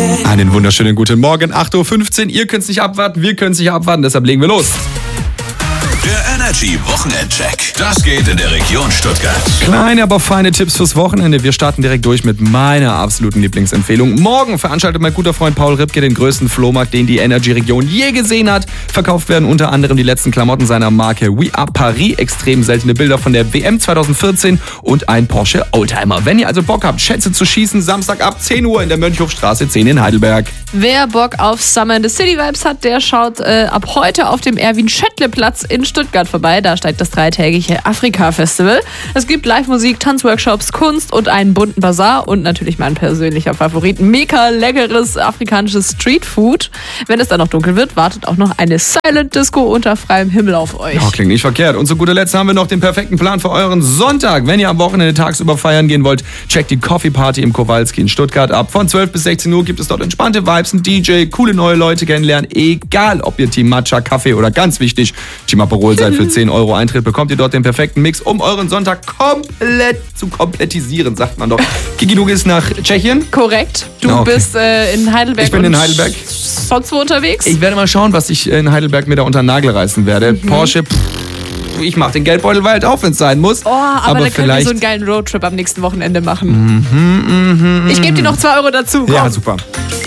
Einen wunderschönen guten Morgen, 8.15 Uhr. Ihr könnt es nicht abwarten, wir können es nicht abwarten, deshalb legen wir los. Der Energy Wochenendcheck. Das geht in der Region Stuttgart. Kleine, aber feine Tipps fürs Wochenende. Wir starten direkt durch mit meiner absoluten Lieblingsempfehlung. Morgen veranstaltet mein guter Freund Paul Ripke den größten Flohmarkt, den die Energy-Region je gesehen hat. Verkauft werden unter anderem die letzten Klamotten seiner Marke We Are Paris, extrem seltene Bilder von der WM 2014 und ein Porsche Oldtimer. Wenn ihr also Bock habt, Schätze zu schießen, Samstag ab 10 Uhr in der Mönchhofstraße 10 in Heidelberg. Wer Bock auf Summer in the City Vibes hat, der schaut ab heute auf dem Erwin-Schöttle-Platz in Stuttgart vorbei. Da steigt das 3-tägige Afrika-Festival. Es gibt Live-Musik, Tanzworkshops, Kunst und einen bunten Bazar und natürlich mein persönlicher Favorit, mega leckeres afrikanisches Streetfood. Wenn es dann noch dunkel wird, wartet auch noch eine Silent Disco unter freiem Himmel auf euch. Ja, klingt nicht verkehrt. Und zu guter Letzt haben wir noch den perfekten Plan für euren Sonntag. Wenn ihr am Wochenende tagsüber feiern gehen wollt, checkt die Coffee Party im Kowalski in Stuttgart ab. Von 12 bis 16 Uhr gibt es dort entspannte Vibes, ein DJ, coole neue Leute kennenlernen. Egal, ob ihr Team Matcha, Kaffee oder ganz wichtig, Team Aperol seid, für 10 Euro Eintritt bekommt ihr dort den perfekten Mix, um euren Sonntag komplett zu komplettisieren, sagt man doch. Kiki, du gehst nach Tschechien? Korrekt. Du bist in Heidelberg. Ich bin in Heidelberg. Sonst wo unterwegs? Ich werde mal schauen, was ich in Heidelberg mir da unter den Nagel reißen werde. Porsche, ich mach den Geldbeutel halt auf, wenn es sein muss. Oh, aber dann können wir so einen geilen Roadtrip am nächsten Wochenende machen. Ich gebe dir noch 2 Euro dazu. Komm. Ja, super.